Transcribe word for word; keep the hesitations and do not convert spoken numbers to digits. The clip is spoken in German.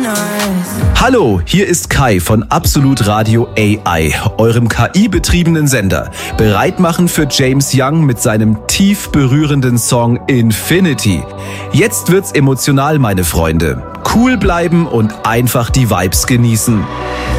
Hallo, hier ist Kai von Absolut Radio A I, eurem K I-betriebenen Sender. Bereit machen für James Young mit seinem tief berührenden Song Infinity. Jetzt wird's emotional, meine Freunde. Cool bleiben und einfach die Vibes genießen.